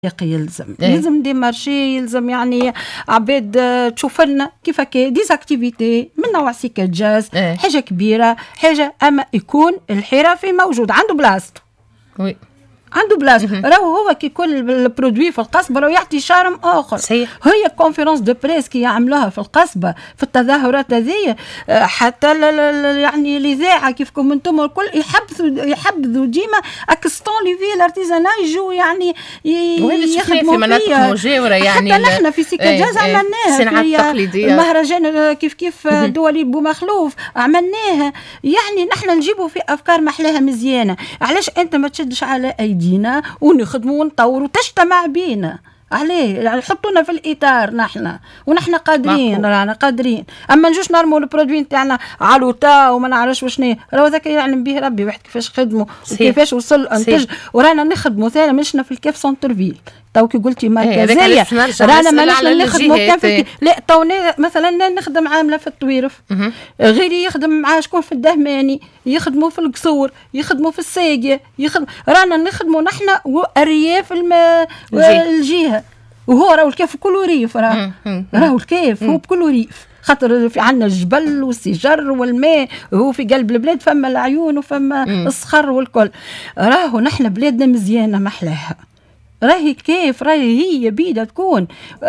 يلزم دي مارشي، يلزم يعني عباد تشوف لنا كيف ديزاكتيفيتي من نوع سيكا جاز، حاجه كبيره حاجه، اما يكون الحرفي موجود عنده بلاصته. وي عنده بلاصه. راهو هو كي يكون البرودوي في القصبه راهو يعطي شارم اخر. صحيح. هي كونفيرونس دو بريس كي يعملوها في القصبه في التظاهرات هذه، حتى يعني الاذاعه كيفكم انتم الكل يحبذوا ديما اكستون لي في الارتيزانا يجوا يعني يخدموا في مناطق مجاوره. يعني حتى نحن في سيكا جاز عملناها الصناعات التقليديه، المهرجان كيف دولي بومخلوف عملناها. يعني نحن نجيبوا في افكار محلاها مزيانه. علاش انت ما تشدش على ايدينا ونخدموا ونطوروا تجتمع بينا؟ عليه يعني حطونا في الاطار ونحن قادرين، رانا قادرين. اما نجوش نرموا البرودوي نتاعنا علوتا وما نعرفش وشنو، راهو ذاك يعلم به ربي واحد كيفاش خدموا وكيفاش وصل انتج. ورانا نخدموا ثاني مشنا في الكيف سونتر فيل. تو كي قلتي مركزيه رانا ما نخدموا كان في لا توني مثلا نخدم عامله في الطويرف، غيري يخدم مع شكون في الدهماني، يخدموا في القصور، يخدموا في الساقيه، رانا نخدموا نحن والرياف الجهه. وهو راهو الكيف كله ريف، راهو الكيف هو بكل ريف، خاطر في عندنا الجبل والسجر والماء، هو في قلب البلاد فما العيون وفما الصخر والكل. راهو نحن بلادنا مزيانه محلاها. راهي كيف راهي هي بيدها تكون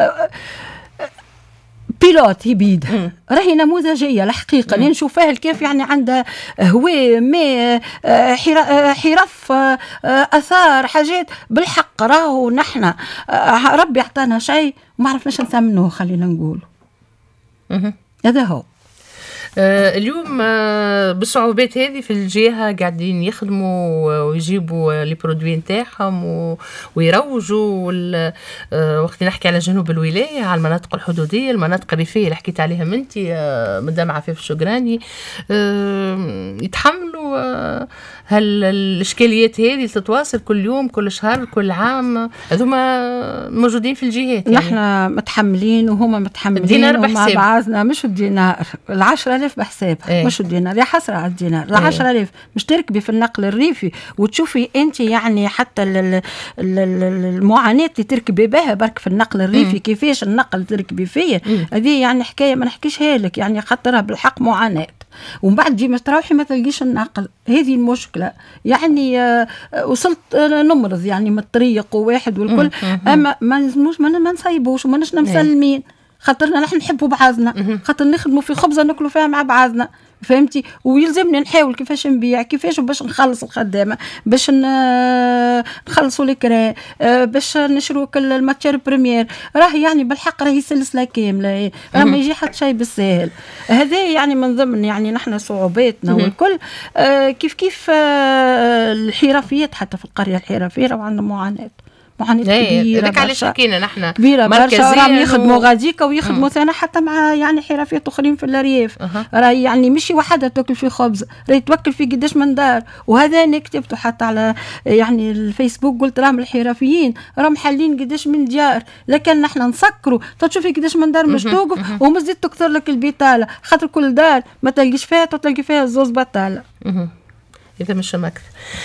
بيلوت، هي بيدها راهي نموذجيه الحقيقه. لين نشوفها كيف يعني عندها هواء ماء حرف اثار حاجات بالحق. راهو نحن ربي اعطانا شيء ما عرفناش نثمنوه، خلينا نقول هذا هو. اليوم بالصعوبات هذه في الجهة قاعدين يخدموا ويجيبوا لي برودوي نتاعهم ويروجوا. وقت نحكي على جنوب الولاية، على المناطق الحدودية، المناطق الريفية اللي حكيت عليها منتي مدام عفيف الشقراني، يتحملوا الإشكاليات هذه تتواصل كل يوم كل شهر كل عام. هذوما موجودين في الجهات يعني. نحن متحملين وهما متحملين. الدينار ومع بعضنا مش الدينار 10,000 بحسابها، مش الدينار، يا حسرة على الدينار. 10,000 مش تركبي في النقل الريفي وتشوفي انت يعني حتى المعاناة اللي تركبي بها برك في النقل الريفي، كيفاش النقل تركبي فيه. هذه يعني حكاية ما نحكيشها لك، يعني خاطرها بالحق معاناة. ومن بعد جي ما تروحي ما تلقيش النقل، هذه المشكلة. يعني وصلت نمرض يعني من الطريق وواحد والكل، اما ما نصيبوش وما نش مسلمين، خاطرنا نحن نحبوا بعضنا، خاطر نخدموا في خبزة ناكلوا فيها مع بعضنا، فهمتي. ويلزمني نحاول كيفاش نبيع، كيفاش باش نخلص الخدامه، باش نخلصوا الكرا، باش نشروا كل الماتير بريمير. راهي يعني بالحق راهي سلسله كامله، راه ما يجي حتى شيء بالسهل. هذا يعني من ضمن يعني نحن صعوباتنا والكل. كيف الحرفيات حتى في القريه الحرفيه راه عندنا معاناه كبيرة. هذاك علاش حكينا نحن كبيرة برشا، راهم يخدموا غاديكا ويخدموا ثاني حتى مع يعني حرفيات اخرين في الارياف. راهي يعني مش وحده تاكل في خبز، راهي توكل في قداش من دار. وهذا انا كتبته حتى على يعني الفيسبوك، قلت راهم الحرفيين راهم حالين قداش من ديار، لكن نحن نسكروا تشوفي قداش من دار مش توقف ومزيد تكثر لك البطاله، خاطر كل دار ما تلقيش فيها تلقي فيها زوز بطاله. إذا مش مكر.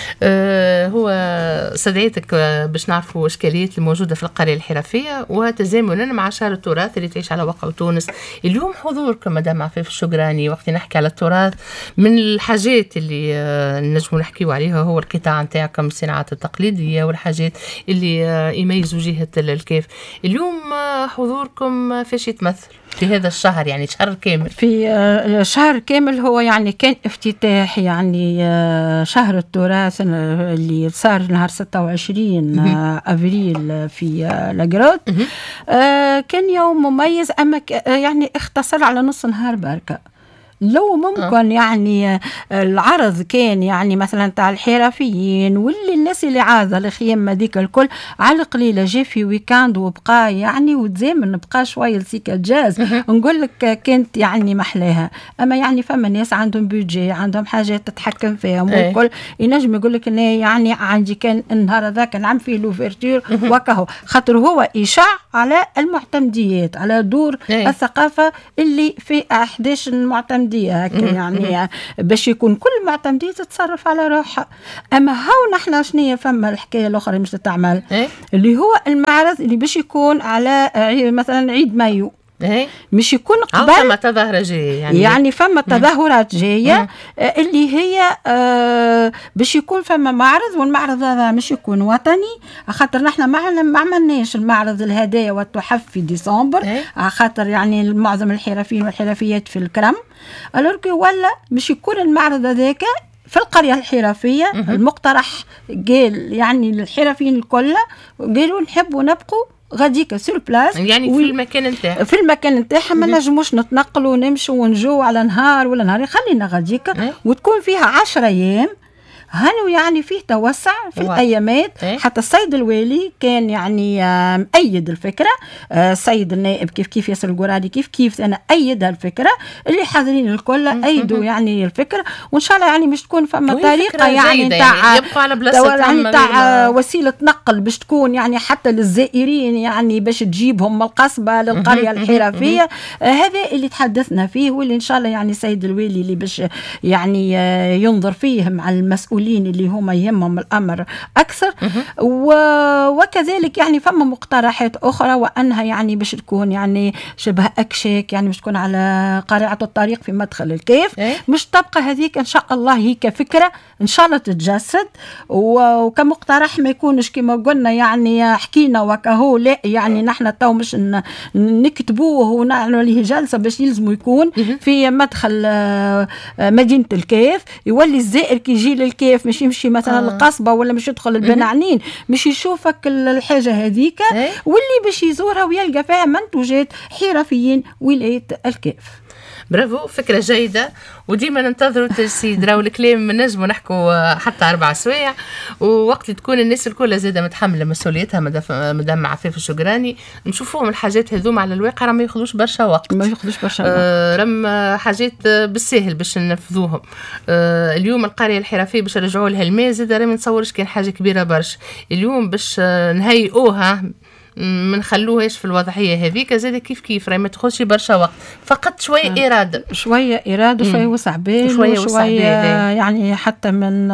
هو صديتك باش نعرفوا إشكاليات الموجودة في القرية الحرفية وتزامنا مع شهر التراث اللي تعيش على واقع تونس. اليوم حضوركم مدام عفيف الشقراني وقت نحكي على التراث، من الحاجات اللي نجموا نحكيوا عليها هو القطاع نتاعكم الصناعات التقليدية والحاجات اللي يميزوا جهة الكيف. اليوم حضوركم فاش يتمثل في هذا الشهر، يعني شهر كامل؟ في شهر كامل هو يعني كان افتتاح يعني شهر التراث اللي صار نهار 26 أبريل في لاجرود. كان يوم مميز، أما يعني اختصر على نص نهار بركة. لو ممكن يعني العرض كان يعني مثلا تاع الحرفيين واللي الناس اللي عايزه الخيام هذيك الكل على قليله جا في ويكاند وبقى يعني وتزامن بقى شويه لسيكا جاز، نقول لك كانت يعني محلاها. اما يعني فما ناس عندهم بيدجي، عندهم حاجات تتحكم فيهم والكل، ينجم يقول لك انا يعني عندي كان النهار هذاك نعم فيه لوفيرتور وكهو، خاطر هو اشاع على المعتمديات، على دور الثقافه اللي في 11 المعتمديات معتمديه هكا يعني باش يكون كل معتمديه تتصرف على روحها. اما هاو نحن شنو فما الحكايه الاخرى اللي مش تتعمل اللي هو المعرض اللي باش يكون على مثلا عيد مايو مش يكون قبل فما تظاهرة جاية يعني فما تظاهرات جاية اللي هي باش يكون فما معرض، والمعرض هذا مش يكون وطني خاطر نحن ما عملناش المعرض الهدايا والتحف في ديسمبر خاطر يعني معظم الحرفيين والحرفيات في الكرم الوركي، ولا مش يكون المعرض هذاك في القرية الحرفية. المقترح قال يعني للحرفيين الكل قالوا نحبوا نبقوا غاديك سور بلاس يعني في المكان نتاعها في المكان نتاعها ما نجموش نتنقلوا ونمشوا ونجوا على نهار ولا نهارين، خلينا غاديك وتكون فيها 10 أيام هانو يعني فيه توسع في الأيامات. حتى السيد الوالي كان يعني مؤيد الفكرة، السيد النائب كيف ياسر القرادي كيف أنا أيد الفكرة، اللي حاضرين الكل أيدوا يعني الفكرة، وإن شاء الله يعني مش تكون فما طريقة يعني تاع يبقى على بلاصة يعني تاع وسيلة نقل باش تكون يعني حتى للزائرين يعني باش تجيبهم من القصبة للقرية الحرفية. هذا اللي تحدثنا فيه، واللي إن شاء الله يعني السيد الوالي اللي باش يعني ينظر فيه مع المسؤولين اللي هم يهمهم الأمر أكثر. وكذلك يعني فما مقترحات أخرى وأنها يعني باش تكون يعني شبه أكشاك، يعني باش تكون على قارعة الطريق في مدخل الكيف، مش تبقى هذيك إن شاء الله هي كفكرة إن شاء الله تتجسد وكمقترح ما يكونش كما قلنا يعني حكينا وكهو، لا يعني نحن تو مش نكتبوه ونعمل له جلسة باش يلزموا يكون في مدخل مدينة الكيف، يولي الزائر كي يجي للكيف مش يمشي مثلا القصبة ولا مش يدخل البنعنين مش يشوفك الحاجة هذيك، واللي باش يزورها ويلقى فيها منتوجات حرفيين ولاية الكيف. برافو، فكرة جيدة، وديما ننتظروا التجسيد. راهو الكلام نجموا نحكوا حتى 4 سوايع، ووقت تكون الناس الكل زاده متحمله مسؤوليتها مدام عفاف الشقراني نشوفوهم الحاجات هذوما على الواقع راه ما ياخذوش برشا وقت، رم حاجات بالساهل باش ننفذوهم. اليوم القريه الحرفيه باش نرجعوا لها الماء زاده ما نتصورش كان حاجه كبيره برشا. اليوم باش نهيئوها ما نخلوهاش في الوضعيه هذيك زاد كيف راهي ما تاخذش برشا وقت، فقط شويه اراده شويه وسع بال وشويه يعني حتى من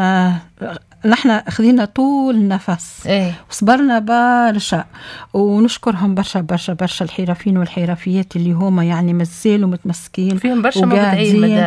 نحن خذينا طول نفس وصبرنا برشا، ونشكرهم برشا الحرفيين والحرفيات اللي هما يعني مازالوا متمسكين فيهم برشا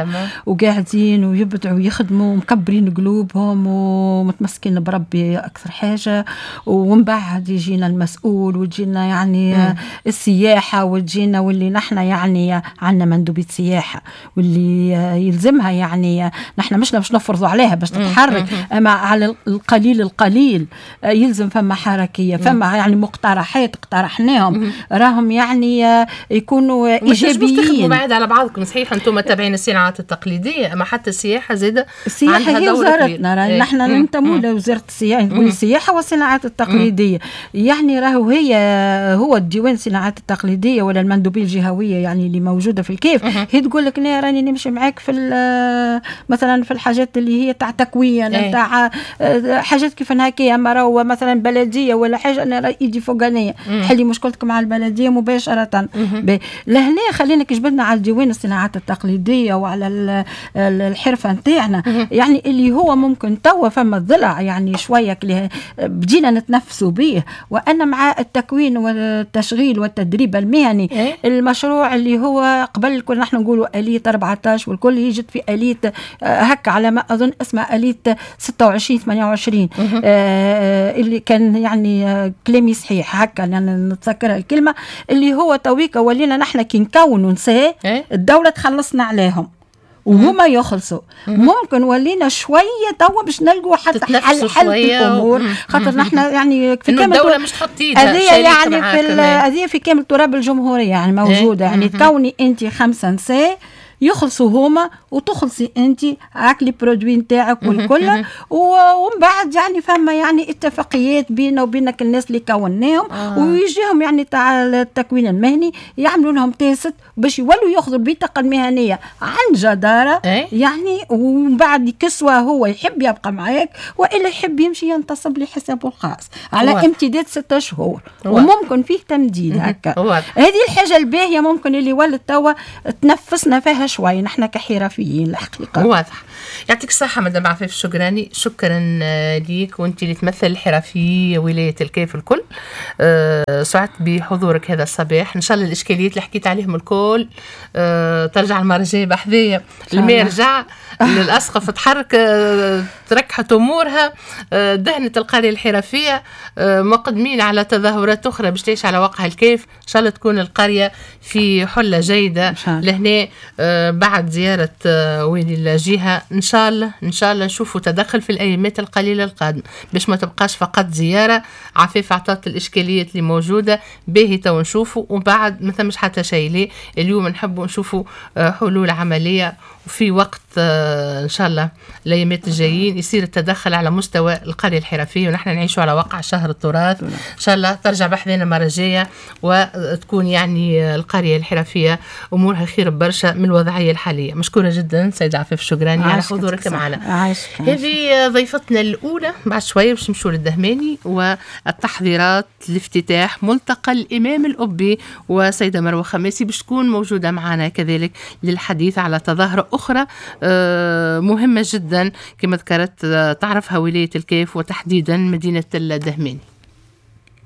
وقاعدين ويبدعوا ويخدموا ومكبرين قلوبهم ومتمسكين بربي أكثر حاجة. ومن بعد يجينا المسؤول وتجينا يعني السياحة وتجينا، واللي نحن يعني عندنا مندوبية سياحة واللي يلزمها يعني نحن مش نفرضوا عليها باش تتحرك، أما على القليل يلزم فما حركية، فما يعني مقترحات اقترحناهم راهم يعني يكونوا إيجابيين. بعد على بعضكم صحيح أنتم تابعين الصناعات التقليدية، أما حتى السياحة زادة السياحة هي وزارتنا نحن ننتموا لوزارة السياحة، نقول السياحة والصناعات التقليدية يعني راهو هو الديوان الصناعات التقليدية ولا المندوبية الجهوية يعني اللي موجودة في الكيف هي تقول لك أنا راني نمشي معاك في مثلا في الحاجات اللي هي تاع تكوين تاع حاجات كيف هكايا، اما راهو مثلا بلديه ولا حاجه انا راه ايدي فوقانيه حلي مشكلتك مع البلديه مباشره. لهنا خلينا كجبدنا على ديوان الصناعات التقليديه وعلى الحرفه نتاعنا يعني اللي هو ممكن توا فما ضلع يعني شويه بدينا نتنفسوا به، وانا مع التكوين والتشغيل والتدريب المهني المشروع اللي هو قبل كنا نحن نقولوا آلية 14 والكل يجد في آلية هكا على ما اظن اسمها آلية 26 28 اللي كان يعني كلامي صحيح هكا يعني نتذكر الكلمة اللي هو تويكا ولينا نحن كي نكونوا نساء الدولة تخلصنا عليهم وهما يخلصوا ممكن ولينا شويه توا باش نلقوا حتى حل الامور خاطر نحن يعني في كامل الدوله مش تحط ايدها هذه يعني في هذه في كامل تراب الجمهوريه يعني موجوده يعني تكوني انت 5 نساء يخلصوا هما وتخلصي انت هاك لي برودوي نتاعك والكل ومن بعد يعني فما يعني اتفاقيات بيننا وبينك الناس اللي كوناهم ويجيهم يعني تاع التكوين المهني يعملوا لهم تيست باش يولوا ياخذوا البطاقه المهنيه عن جداره يعني ومن بعد كسوه هو يحب يبقى معاك والا يحب يمشي ينتصب لحسابه الخاص على امتداد 6 شهور وممكن فيه تمديد هكا. هذه الحاجه الباهيه ممكن اللي ولت توا تنفسنا فيها فيها شوي نحن كحرفيين الحقيقة. واضح. يعطيك الصحة مدام عفيف الشقراني، شكرا ليك وانت اللي تمثل الحرفية ولاية الكيف الكل. سعدت بحضورك هذا الصباح. ان شاء الله الاشكاليات اللي حكيت عليهم الكل ترجع المرة الجاية بحذية، الماء يرجع للأسقف تحرك تركحت أمورها. دهنة القرية الحرفية مقدمين على تظاهرات أخرى باش تعيش على واقع الكيف. إن شاء الله تكون القرية في حلة جيدة لهنا بعد زيارة والي الجهة. إن شاء الله نشوفوا تدخل في الأيامات القليلة القادمة باش ما تبقاش فقط زيارة. عفيف عطات الإشكاليات اللي موجودة باهتة ونشوفوا، وبعد ما ثمش حتى شيء. ليه اليوم نحبوا نشوفوا حلول عملية، وفي وقت إن شاء الله الأيامات الجايين يصير التدخل على مستوى القرية الحرفية، ونحن نعيشوا على واقع شهر التراث. إن شاء الله ترجع بحذنا المرة الجاية وتكون يعني القرية الحرفية أمورها خير برشا من الوضعية الحالية. مشكورة جدا سيدة عفيف الشقراني على حضورك معنا. هذه ضيفتنا الأولى. بعد شوية باش نمشوا للدهماني والتحضيرات لافتتاح ملتقى الإمام الأبي، وسيدة مروة خماسي باش تكون موجودة معنا كذلك للحديث على تظاهرة أخرى مهمة جدا كما ذكرت تعرفها ولاية الكيف وتحديدا مدينة الدهماني.